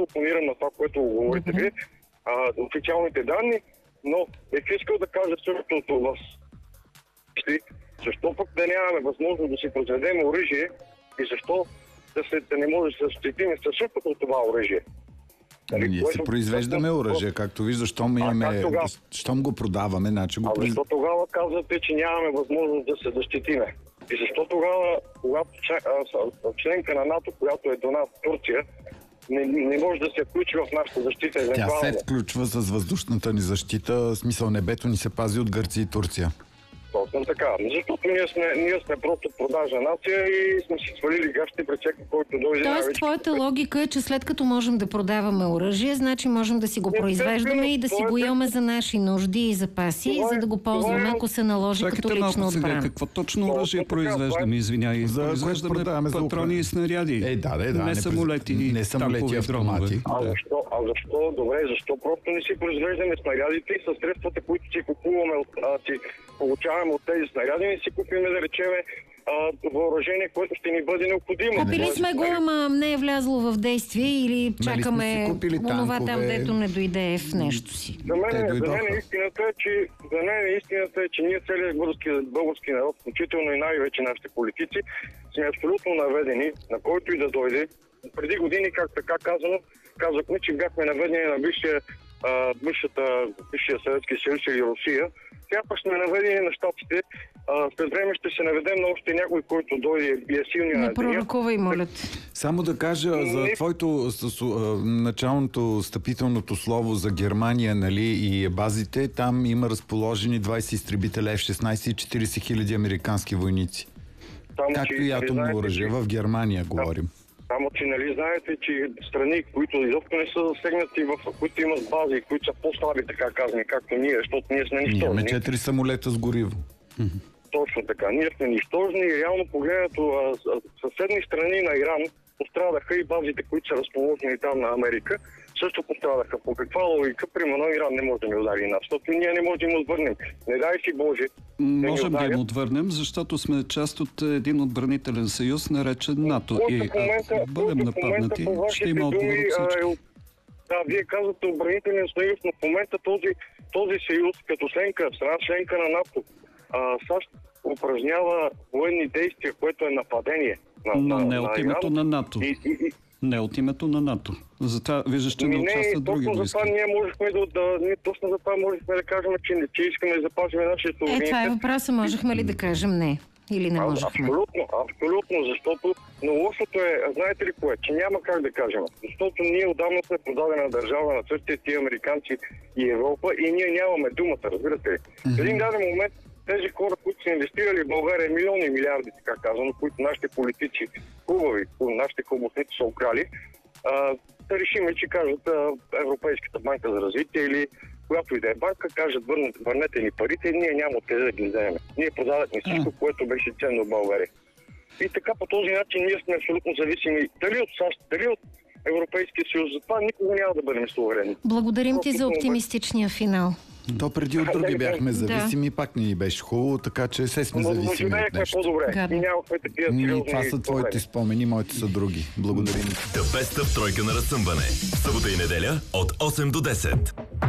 опонирам на това, което говорите ви, официалните данни, но бих искал да кажа същото в защо пък да нямаме възможност да си произведем оръжие и защо да не може да се защитим със същото това оръжие. Ние си произвеждаме оръжие, както виждаш, щом го продаваме, значи го произвеждаме. Защо тогава казвате, че нямаме възможност да се защитиме? И защо тогава, когато членка на НАТО, която е до нас, Турция, не може да се включи в нашата защита евентуално? Тя се включва с въздушната ни защита, в смисъл небето ни се пази от Гърция и Турция. Точно така. Защото ние сме просто продажна нация и сме си свалили гащите пред всеки, който дойде. Тоест, твоята логика е, че след като можем да продаваме оръжие, значи можем да си го произвеждаме и да си го имаме за наши нужди и запаси, за да го ползваме, ако се наложи като лична отбрана. Какво точно оръжие произвеждаме? Извинявай, произвеждаме патрони и снаряди. Не самолети и танкови дронове. Защо? Добре, защо просто не си произвеждаме снарядите и със средствата, които си купуваме, получаваме от тези снаряди, не си купиме, да речеме, въоръжение, което ще ни бъде необходимо. Купили сме го, ама не е влязло в действие или чакаме онова там, дето не дойде в нещо си. За мен истината е, че ние целият български народ, включително и най-вече нашите политици, сме абсолютно наведени, на който и да дойде. Преди години, как така казахме, че бяхме наведени на бившия Съветски съюз или Русия. Сега пък сме наведени на щатите. След време ще се наведем на още някой, който дойде и е силния. Не пророкувай, моля. Само да кажа за твоето началното стъпителното слово за Германия, нали, и базите. Там има разположени 20 изтребителя F-16 и 40 хиляди американски войници. Както и атомно оръжие. В Германия говорим. Само, че нали знаете, че страни, които изобщо не са засегнати, в които имат бази, които са по-слаби, така казани, както ние, защото ние сме нищожни. Имаме 4 самолета с гориво. Точно така. Ние сме нищожни и реално погледнато съседни страни на Иран пострадаха и базите, които са разположени там на Америка, също пострадаха. По каква логика, примерно, Иран не може да ни удари нас, защото ние не можем да им отвърнем. Не дай си Боже. Можем да им отвърнем, защото сме част от един отбранителен съюз, наречен НАТО. И ако бъдем нападнати, ще има отговор от всички. Да, вие казвате отбранителен съюз, но в момента този съюз, като страна членка на НАТО, САЩ упражнява военни действия, което е нападение. Но не от името на НАТО. Не от името на НАТО. Затова виждаш, че не участват други войски. Точно за това можехме да кажем, че искаме да запазим нашия суверенитет. Това е въпросът. Можехме ли да кажем не? Или не можехме? Абсолютно, защото но лошото е, знаете ли кое? Че няма как да кажем. Защото ние отдавна сме продадена държава на същите тия американци и Европа и ние нямаме думата, разбирате ли? В един даден момент тези хора, които са инвестирали в България милиони и милиарди, така казано, които нашите политици хубави, нашите хубавници са украли, да решим, че кажат Европейската банка за развитие или която и да е банка, кажат върнете ни парите и ние няма откъде да ги вземем. Ние продадахме всичко, което беше ценно в България. И така по този начин ние сме абсолютно зависими дали от САЩ, дали от Европейския съюз. Затова никога няма да бъдем суверенни. Благодарим ти за оптимистичния финал. То преди от други бяхме зависими, пак не ни беше хубаво, така че все сме зависими от нещо. Това са твоите спомени, моите са други. Благодарим. The Best of тройка на разсъмване. Събота и неделя от 8 до 10.